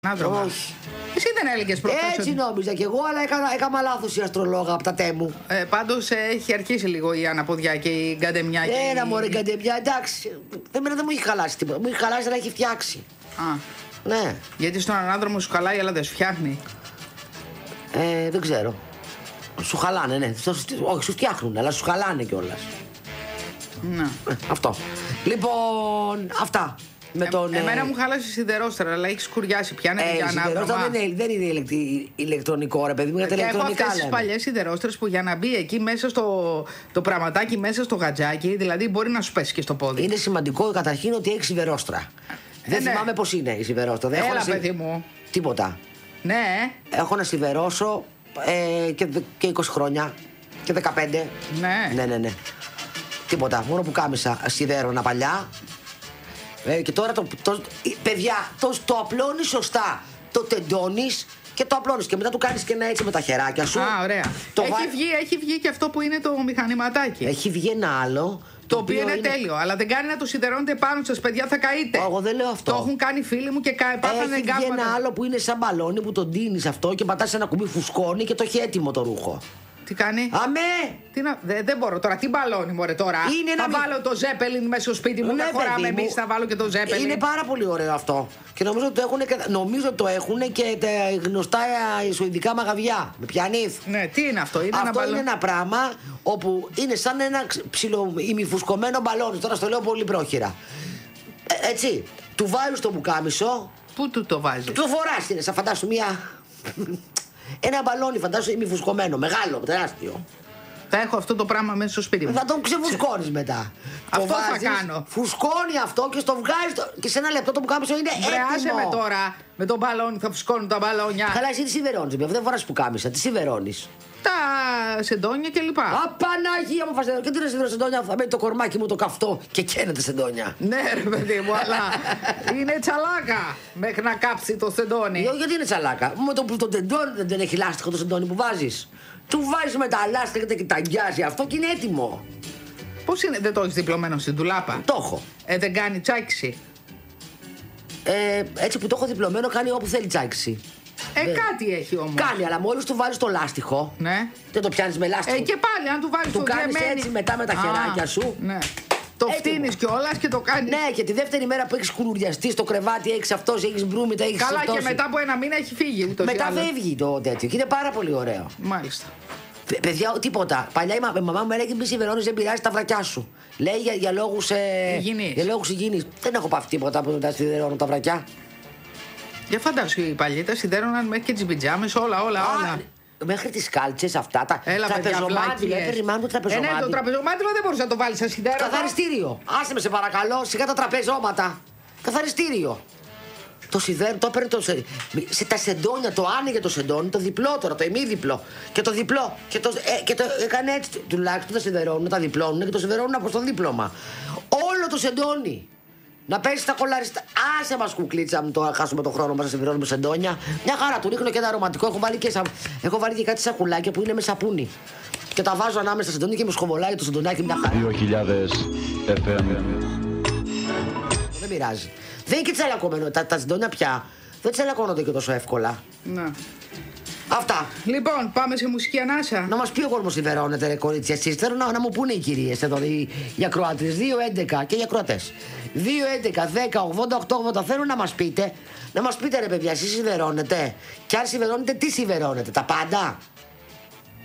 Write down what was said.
Άντρωμα. Όχι. Εσύ δεν έλεγες προχθές? Έτσι νόμιζα κι εγώ, αλλά έκανα λάθος η αστρολόγα από τα τέμου. Πάντως έχει αρχίσει λίγο η αναποδιά και η γκαντεμιά. Ένα μωρέ γκαντεμιά, εντάξει. Δεν μου έχει χαλάσει τίποτα. Μου έχει χαλάσει να έχει φτιάξει. Α. Ναι. Γιατί στον ανάδρομο σου χαλάει, αλλά δεν σου φτιάχνει. Δεν ξέρω. Σου χαλάνε, ναι. Όχι, σου φτιάχνουν, αλλά σου χαλάνε κιόλας. Ναι. Αυτό. Λοιπόν, αυτά. Εμένα μου χάλασε η σιδερόστρα, αλλά έχει σκουριάσει. Πιάνεται για ανάδρομα. Δεν είναι ηλεκτρονικό, ρε παιδί μου, είναι τα ηλεκτρονικά. Έχω αυτές τις παλιές σιδερόστρες που για να μπει εκεί μέσα το πραγματάκι, μέσα στο γατζάκι, δηλαδή μπορεί να σου πέσει και στο πόδι. Είναι σημαντικό καταρχήν ότι έχει σιδερόστρα. Δεν θυμάμαι πώς είναι η σιδερόστρα. Έλα, παιδί μου. Τίποτα. Ναι. Έχω να σιδερώσω και 20 χρόνια και 15. Ναι. Τίποτα. Μόνο που κάμισα σιδέρωνα παλιά. Και τώρα παιδιά, το απλώνεις σωστά. Το τεντώνεις και το απλώνεις. Και μετά του κάνεις και ένα έτσι με τα χεράκια σου. Α, ωραία. Έχει βγει και αυτό που είναι το μηχανηματάκι. Έχει βγει ένα άλλο. Το οποίο είναι τέλειο, αλλά δεν κάνει να το σιδερώνετε πάνω σας, παιδιά, θα καείτε. Εγώ δεν λέω αυτό. Το έχουν κάνει φίλοι μου και πάθανε εγκάσματα. Έχει βγει ένα άλλο που είναι σαν μπαλόνι που τον ντύνεις αυτό και πατάς ένα κουμπί, φουσκώνει και το έχει έτοιμο το ρούχο. Τι κάνει? Αμέ! Δεν μπορώ τώρα. Τι μπαλώνει, μωρέ τώρα. Θα βάλω το Ζέπελιν μέσα στο σπίτι μου. Ναι, δεν χωράμε εμείς, θα βάλω και το Ζέπελιν. Είναι πάρα πολύ ωραίο αυτό. Και νομίζω το έχουν και τα γνωστά σουηδικά μαγαβιά. Με πιανίθ. Ναι, τι είναι αυτό? Αυτό είναι ένα πράγμα όπου είναι σαν ένα ψηλό ημιφουσκωμένο μπαλόνι. Τώρα στο λέω πολύ πρόχειρα. Έτσι. Του βάζεις το μπουκάμισο. Πού του το βάζεις? Το φοράς, είναι σαν φαντάσου μία. Ένα μπαλόνι, φαντάσου, ημιφουσκωμένο, μεγάλο, τεράστιο. Θα έχω αυτό το πράγμα μέσα στο σπίτι μου. Θα τον ξεφουσκώνεις μετά. Αυτό θα κάνω. Φουσκώνει αυτό και στο βγάζεις και σε ένα λεπτό το πουκάμισο είναι έτοιμο. Βρεάσε με τώρα με τον μπαλόνι, θα φουσκώνουν τα μπαλόνια. Καλά, εσύ τι σιδερώνεις, δεν φοράς πουκάμισα, τι σιδερώνεις? Τα σεντόνια κλπ. Απαναγία μου, φαστερό. Και τι να σιδερώ σεντόνια, θα μένει το κορμάκι μου το καυτό και καίνεται σεντόνια. Ναι, ρε παιδί μου, αλλά είναι τσαλάκα μέχρι να κάψει το σεντόνι. Γιατί είναι τσαλάκα? Με το που το τεντώνει δεν έχει λάστιχο το σεντόνι που βάζεις. Του βάζεις με τα λάστιχα και τα αγκιάζει αυτό και είναι έτοιμο. Πώς είναι, δεν το έχεις διπλωμένο στην τουλάπα? Το έχω. Δεν κάνει τσάκιση? Έτσι που το έχω διπλωμένο κάνει όπου θέλει τσάκιση. Κάτι έχει όμως. Κάνει, αλλά μόλις του βάλεις το λάστιχο. Ναι. Δεν το πιάνεις με λάστιχο. Και πάλι, αν του βάλεις το κάνεις έτσι μετά με τα χεράκια σου. Ναι. Το φτύνεις κιόλας και το κάνεις. Ναι, και τη δεύτερη μέρα που έχεις κουλουριαστεί στο κρεβάτι, έχεις αυτός, έχεις μπρούμητα, έχεις. Καλά, αυτός. Και μετά από ένα μήνα έχει φύγει. Μετά φεύγει το τέτοιο και είναι πάρα πολύ ωραίο. Μάλιστα. Παιδιά, τίποτα. Παλιά η μαμά μου έλεγε: μη σιδερώνεις, δεν πειράζει τα βρακιά σου. Λέει για λόγους υγιεινής. Δεν έχω πάθει τίποτα που τα σιδερώνω τα βρακιά. Για φαντάσου, οι παλιοί τα σιδέρωναν μέχρι και τις πιτζάμες, όλα. Μέχρι τις κάλτσες αυτά, τα τραπεζομάτι. Τραπεζομάτι το τραπεζομάτι δεν μπορούσε να το βάλει σε σιδέρωμα. Καθαριστήριο. Άσε με σε παρακαλώ, σιγά τα τραπεζώματα. Καθαριστήριο. Το σιδέρο, το έπαιρνε σε τα σεντόνια, το άνοιγε το σεντόνι, το διπλό τώρα, το ημίδιπλο. Και το διπλό. Και το έκανε έτσι. Τουλάχιστον τα σιδερώνουν, τα διπλώνουν και το σιδερώνουν από στο δίπλωμα. Όλο το σεντόνι. Να πέσει τα κολαριστά. Άσε μας κουκλίτσα μου, τώρα χάσουμε τον χρόνο μας να σιδερώνουμε σεντόνια. Μια χαρά, του ρίχνω και ένα αρωματικό. Έχω βάλει και κάτι σακουλάκια που είναι με σαπούνι. Και τα βάζω ανάμεσα στα σεντόνια και με σκοβολάει το σεντονάκι μια χαρά. 2000 FM. Δεν πειράζει. Δεν είναι και τσαλακωμένο. Τα σεντόνια πια δεν τσαλακώνονται και τόσο εύκολα. Ναι. Αυτά. Λοιπόν, πάμε σε μουσική ανάσα. Να μας πει ο κόσμος σιδερώνεται, ρε κορίτσια. Εσείς θέλω να μου πούνε οι κυρίες εδώ, οι ακροάτριες. 2-11 και οι ακροατές. 2-11, 10, 80, 8-80. Θέλω να μας πείτε, ρε παιδιά, εσείς σιδερώνετε. Και αν σιδερώνετε, τι σιδερώνετε, τα πάντα?